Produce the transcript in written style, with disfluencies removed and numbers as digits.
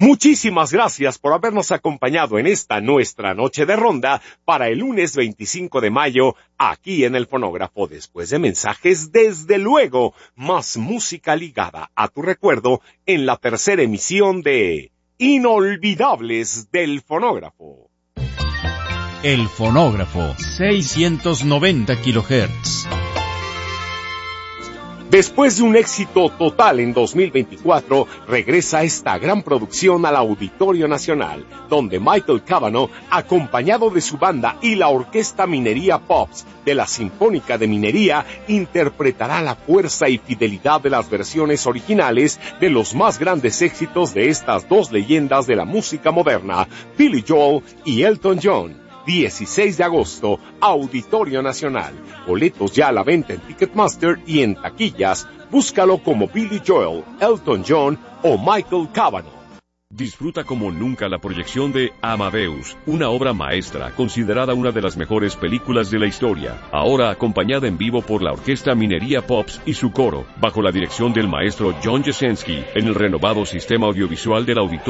Muchísimas gracias por habernos acompañado en esta nuestra noche de ronda para el lunes 25 de mayo aquí en el Fonógrafo. Después de mensajes, desde luego, más música ligada a tu recuerdo en la tercera emisión de Inolvidables del Fonógrafo. El Fonógrafo, 690 kHz. Después de un éxito total en 2024, regresa esta gran producción al Auditorio Nacional, donde Michael Cavanaugh, acompañado de su banda y la Orquesta Minería Pops de la Sinfónica de Minería, interpretará la fuerza y fidelidad de las versiones originales de los más grandes éxitos de estas dos leyendas de la música moderna, Billy Joel y Elton John. 16 de agosto, Auditorio Nacional. Boletos ya a la venta en Ticketmaster y en taquillas. Búscalo como Billy Joel, Elton John o Michael Cavanaugh. Disfruta como nunca la proyección de Amadeus, una obra maestra considerada una de las mejores películas de la historia, ahora acompañada en vivo por la Orquesta Minería Pops y su coro, bajo la dirección del maestro John Jasenski, en el renovado sistema audiovisual del Auditorio